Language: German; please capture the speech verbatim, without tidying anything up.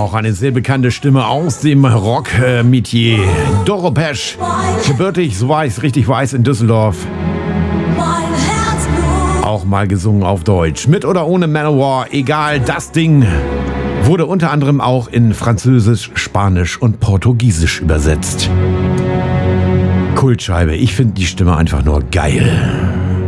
Auch eine sehr bekannte Stimme aus dem Rock-Metier. Doro Pesch, gebürtig, so war ich es richtig weiß, in Düsseldorf. Auch mal gesungen auf Deutsch. Mit oder ohne Manowar, egal, das Ding wurde unter anderem auch in Französisch, Spanisch und Portugiesisch übersetzt. Kultscheibe, ich finde die Stimme einfach nur geil.